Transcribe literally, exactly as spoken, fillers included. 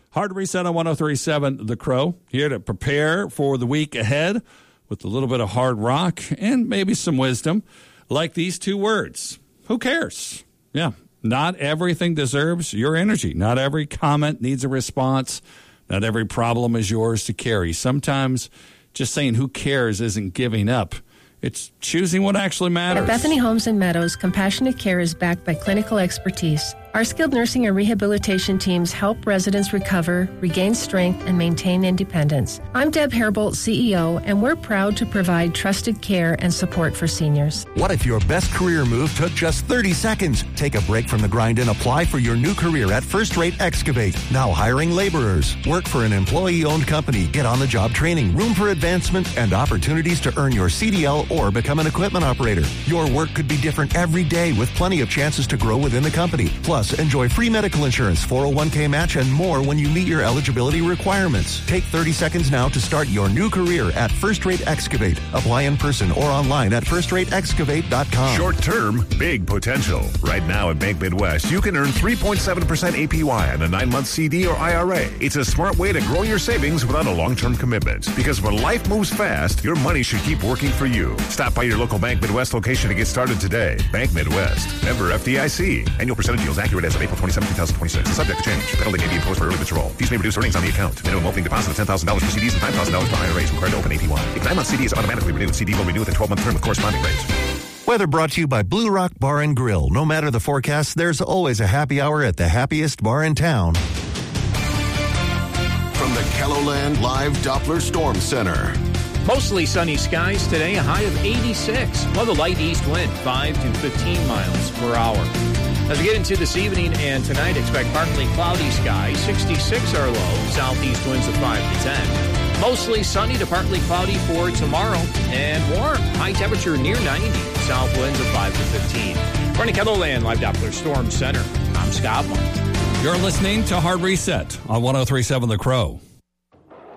Hard Reset on one oh three point seven The Crow, here to prepare for the week ahead with a little bit of hard rock and maybe some wisdom, like these two words. Who cares? Yeah, not everything deserves your energy. Not every comment needs a response. Not every problem is yours to carry. Sometimes just saying who cares isn't giving up. It's choosing what actually matters. At Bethany Homes and Meadows, compassionate care is backed by clinical expertise. Our skilled nursing and rehabilitation teams help residents recover, regain strength, and maintain independence. I'm Deb Hairbolt, C E O, and we're proud to provide trusted care and support for seniors. What if your best career move took just thirty seconds? Take a break from the grind and apply for your new career at First Rate Excavate. Now hiring laborers. Work for an employee-owned company. Get on-the-job training, room for advancement, and opportunities to earn your C D L or become an equipment operator. Your work could be different every day with plenty of chances to grow within the company. Plus, enjoy free medical insurance, four oh one k match, and more when you meet your eligibility requirements. Take thirty seconds now to start your new career at First Rate Excavate. Apply in person or online at first rate excavate dot com. Short term, big potential. Right now at Bank Midwest, you can earn three point seven percent A P Y on a nine-month C D or I R A. It's a smart way to grow your savings without a long-term commitment. Because when life moves fast, your money should keep working for you. Stop by your local Bank Midwest location to get started today. Bank Midwest. Member F D I C. Annual percentage yields accurate as of April twenty-seventh, twenty twenty-six. Subject to change. Penalty may be imposed for early withdrawal. Fees may reduce earnings on the account. Minimum opening deposit of ten thousand dollars for C Ds and five thousand dollars for I R As required to open A P Y. If nine-month C D is automatically renewed, C D will renew with a twelve-month term with corresponding rates. Weather brought to you by Blue Rock Bar and Grill. No matter the forecast, there's always a happy hour at the happiest bar in town. From the Kelloland Live Doppler Storm Center. Mostly sunny skies today, a high of eighty-six. Well, the light east wind, five to fifteen miles per hour. As we get into this evening and tonight, expect partly cloudy skies, sixty-six are low, southeast winds of five to ten. Mostly sunny to partly cloudy for tomorrow, and warm, high temperature near ninety, south winds of five to fifteen. From the Kelloland Live Doppler Storm Center, I'm Scott Martin. You're listening to Hard Reset on one oh three point seven The Crow.